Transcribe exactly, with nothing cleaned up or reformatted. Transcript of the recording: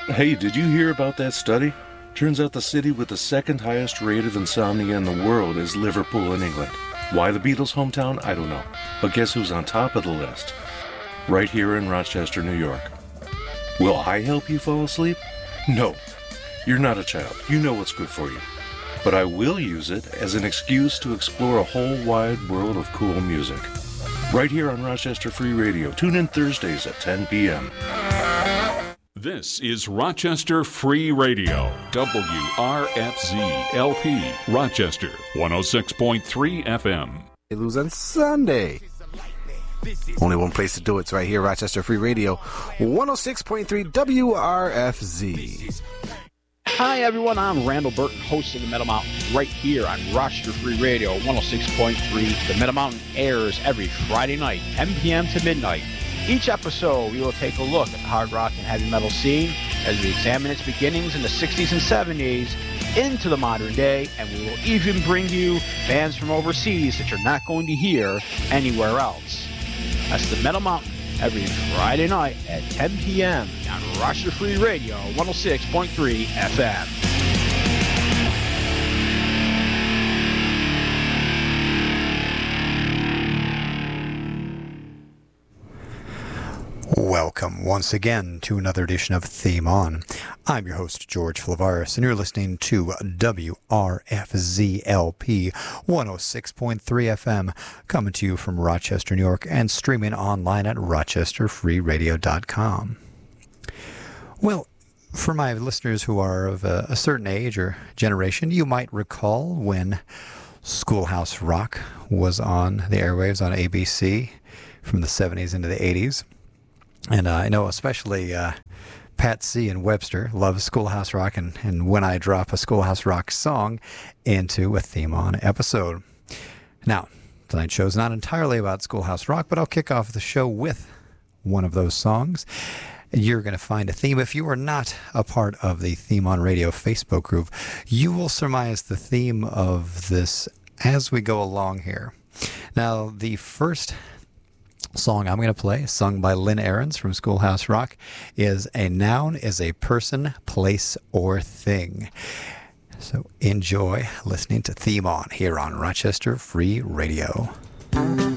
Hey, did you hear about that study? Turns out the city with the second highest rate of insomnia in the world is Liverpool in England. Why the Beatles' hometown? I don't know. But guess who's on top of the list? Right here in Rochester, New York. Will I help you fall asleep? No. You're not a child. You know what's good for you. But I will use it as an excuse to explore a whole wide world of cool music. Right here on Rochester Free Radio. Tune in Thursdays at ten p.m. This is Rochester Free Radio, W R F Z L P, Rochester, one oh six point three F M. They lose on Sunday. Only one place to do it. It's right here, Rochester Free Radio, one oh six point three W R F Z. Hi, everyone. I'm Randall Burton, host of The Metal Mountain, right here on Rochester Free Radio, one oh six point three. The Metal Mountain airs every Friday night, ten p.m. to midnight. Each episode, we will take a look at the hard rock and heavy metal scene as we examine its beginnings in the sixties and seventies into the modern day, and we will even bring you bands from overseas that you're not going to hear anywhere else. That's The Metal Mountain every Friday night at ten p.m. on Rochester Free Radio, one oh six point three F M. Welcome once again to another edition of Theme On. I'm your host, George Flavaris, and you're listening to W R F Z L P one oh six point three F M, coming to you from Rochester, New York, and streaming online at rochester free radio dot com. Well, for my listeners who are of a, a certain age or generation, you might recall when Schoolhouse Rock was on the airwaves on A B C from the seventies into the eighties. And uh, I know especially uh, Pat C. and Webster love Schoolhouse Rock, and, and when I drop a Schoolhouse Rock song into a Theme On episode. Now, tonight's show is not entirely about Schoolhouse Rock, but I'll kick off the show with one of those songs. You're going to find a theme. If you are not a part of the Theme On Radio Facebook group, you will surmise the theme of this as we go along here. Now, the first song I'm going to play, sung by Lynn Ahrens from Schoolhouse Rock, is "A Noun is a Person, Place, or Thing." So enjoy listening to Theme On here on Rochester Free Radio.